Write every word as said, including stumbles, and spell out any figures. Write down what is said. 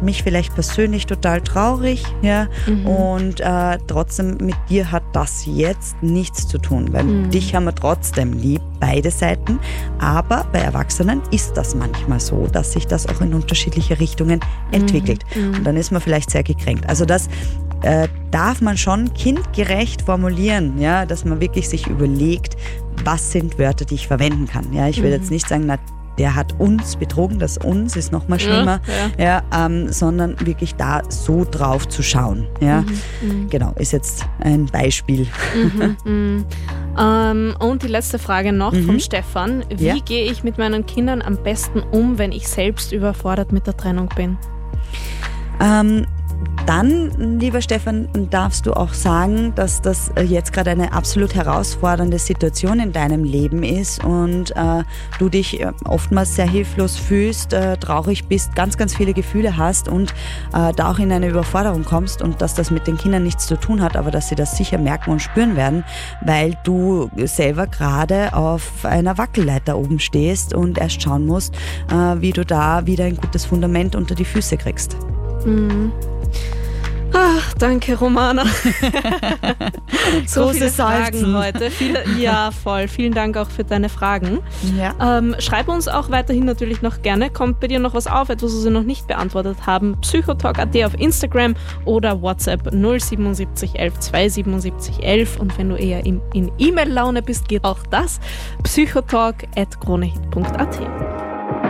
mich vielleicht persönlich total traurig, ja, mhm. und äh, trotzdem mit dir hat das jetzt nichts zu tun, weil mhm. dich haben wir trotzdem lieb, beide Seiten, aber bei Erwachsenen ist das manchmal so, dass sich das auch in unterschiedliche Richtungen entwickelt mhm. und dann ist man vielleicht sehr gekränkt. Also das äh, darf man schon kindgerecht formulieren, ja, dass man wirklich sich überlegt, was sind Wörter, die ich verwenden kann. Ja, ich will mhm. jetzt nicht sagen, na, der hat uns betrogen, das uns ist noch mal schlimmer, ja, ja. Ja, ähm, sondern wirklich da so drauf zu schauen. Ja. Mhm, genau, ist jetzt ein Beispiel. Mhm, mhm. Ähm, und die letzte Frage noch mhm. vom Stefan. Wie ja. gehe ich mit meinen Kindern am besten um, wenn ich selbst überfordert mit der Trennung bin? Ähm, Dann, lieber Stefan, darfst du auch sagen, dass das jetzt gerade eine absolut herausfordernde Situation in deinem Leben ist und äh, du dich oftmals sehr hilflos fühlst, äh, traurig bist, ganz, ganz viele Gefühle hast und äh, da auch in eine Überforderung kommst und dass das mit den Kindern nichts zu tun hat, aber dass sie das sicher merken und spüren werden, weil du selber gerade auf einer Wackelleiter oben stehst und erst schauen musst, äh, wie du da wieder ein gutes Fundament unter die Füße kriegst. Mhm. Ach, danke, Romana. So Große viele Fragen Salzen. heute. Viele, ja, voll. Vielen Dank auch für deine Fragen. Ja. Ähm, schreib uns auch weiterhin natürlich noch gerne. Kommt bei dir noch was auf, etwas, was wir noch nicht beantwortet haben? psychotalk punkt at auf Instagram oder WhatsApp null siebenundsiebzig elf zweihundertsiebenundsiebzig elf. Und wenn du eher in, in E-Mail-Laune bist, geht auch das. psychotalk at kronehit punkt at.